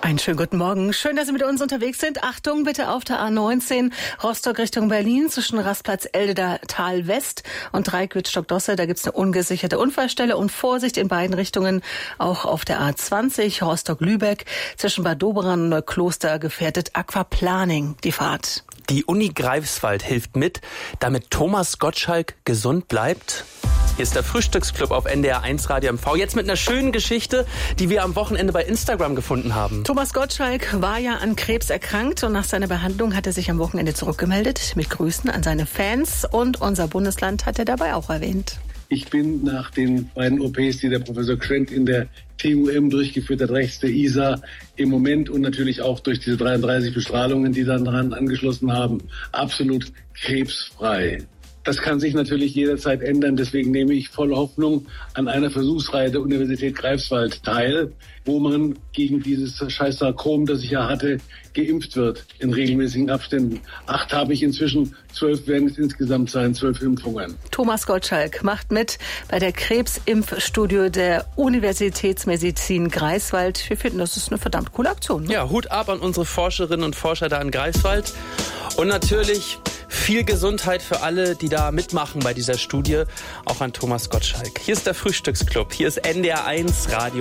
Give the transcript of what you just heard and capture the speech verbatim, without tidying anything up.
Einen schönen guten Morgen. Schön, dass Sie mit uns unterwegs sind. Achtung, bitte auf der A neunzehn Rostock Richtung Berlin zwischen Rastplatz Eldetal West und Dreikötstock-Dosse. Da gibt's eine ungesicherte Unfallstelle und Vorsicht in beiden Richtungen. Auch auf der A zwanzig Rostock-Lübeck zwischen Bad Doberan und Neukloster gefährdet Aquaplaning die Fahrt. Die Uni Greifswald hilft mit, damit Thomas Gottschalk gesund bleibt. Hier ist der Frühstücksclub auf N D R eins Radio M V. Jetzt mit einer schönen Geschichte, die wir am Wochenende bei Instagram gefunden haben. Thomas Gottschalk war ja an Krebs erkrankt und nach seiner Behandlung hat er sich am Wochenende zurückgemeldet mit Grüßen an seine Fans und unser Bundesland hat er dabei auch erwähnt. Ich bin nach den beiden O Ps, die der Professor Krent in der T U M durchgeführt hat, rechts der I S A, im Moment und natürlich auch durch diese dreiunddreißig Bestrahlungen, die dann daran angeschlossen haben, absolut krebsfrei. Das kann sich natürlich jederzeit ändern. Deswegen nehme ich voll Hoffnung an einer Versuchsreihe der Universität Greifswald teil, wo man gegen dieses scheiß Sarkom, das ich ja hatte, geimpft wird in regelmäßigen Abständen. Acht habe ich inzwischen, zwölf werden es insgesamt sein, zwölf Impfungen. Thomas Gottschalk macht mit bei der Krebsimpfstudie der Universitätsmedizin Greifswald. Wir finden, das ist eine verdammt coole Aktion. Ne? Ja, Hut ab an unsere Forscherinnen und Forscher da in Greifswald. Und natürlich viel Gesundheit für alle, die da mitmachen bei dieser Studie, auch an Thomas Gottschalk. Hier ist der Frühstücksclub, hier ist N D R eins Radio.